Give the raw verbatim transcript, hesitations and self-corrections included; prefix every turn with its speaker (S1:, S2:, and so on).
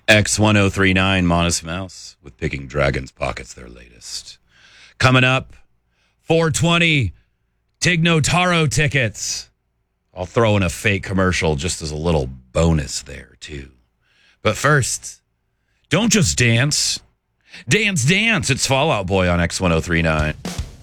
S1: X ten thirty-nine, Modest Mouse with Picking Dragons Pockets, their latest. Coming up, four twenty, Tig Notaro tickets. I'll throw in a fake commercial just as a little bonus there, too. But first, don't just dance. Dance, dance. It's Fall Out Boy on X ten thirty-nine.